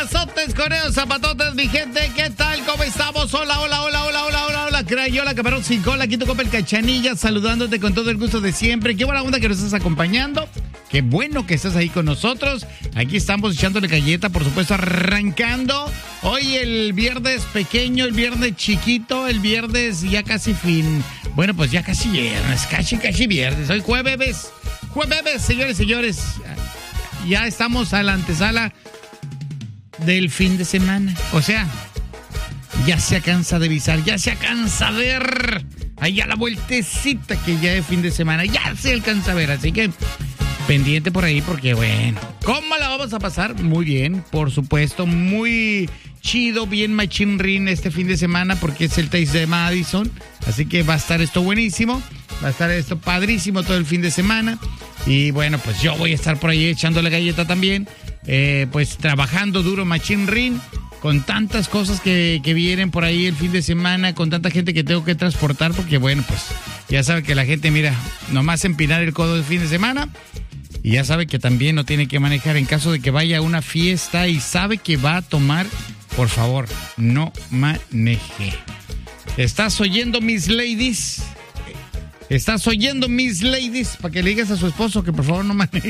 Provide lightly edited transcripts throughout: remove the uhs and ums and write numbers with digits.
abrazotes con esos zapatotes, mi gente. ¿Qué tal? ¿Cómo estamos? Hola. Crayola, camarón sin cola, aquí tu copa el Cachanilla, saludándote con todo el gusto de siempre. Qué buena onda que nos estás acompañando. Qué bueno que estás ahí con nosotros. Aquí estamos echándole galleta, por supuesto, arrancando. Hoy el viernes pequeño, el viernes chiquito, el viernes ya casi fin. Bueno, pues ya casi viernes, casi viernes. Hoy jueves, señores. Ya estamos a la antesala del fin de semana. O sea, ya se cansa de visar, ya se cansa de ver. Ahí a la vueltecita que ya es fin de semana, ya se alcanza a ver. Así que pendiente por ahí porque, bueno, ¿cómo la vamos a pasar? Muy bien, por supuesto, muy chido, bien machinrín este fin de semana porque es el Taste de Madison. Así que va a estar esto buenísimo, va a estar esto padrísimo todo el fin de semana. Y bueno, pues yo voy a estar por ahí echándole galleta también, pues trabajando duro machinrín, con tantas cosas que vienen por ahí el fin de semana, con tanta gente que tengo que transportar, porque bueno, pues ya sabe que la gente, mira, nomás empinar el codo el fin de semana, y ya sabe que también no tiene que manejar en caso de que vaya a una fiesta y sabe que va a tomar, por favor, no maneje. ¿Estás oyendo, mis ladies? ¿Estás oyendo, mis ladies? Para que le digas a su esposo que por favor no maneje.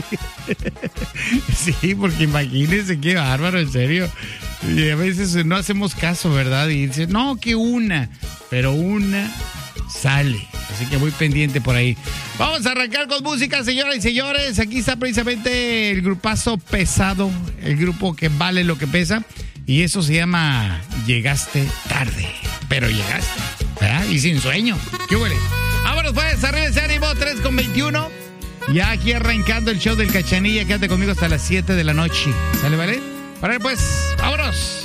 Sí, porque imagínense qué bárbaro, en serio. Y a veces no hacemos caso, ¿verdad? Y dice, no, que una, pero una sale. Así que muy pendiente por ahí. Vamos a arrancar con música, señoras y señores. Aquí está precisamente el grupazo pesado, el grupo que vale lo que pesa. Y eso se llama Llegaste Tarde. Pero llegaste, ¿verdad? Y sin sueño. ¿Qué huele? Vámonos pues, arriba ese ánimo, 3:21. Ya aquí arrancando el show del Cachanilla. Quédate conmigo hasta las 7 de la noche. ¿Sale, vale? Para pues, vámonos.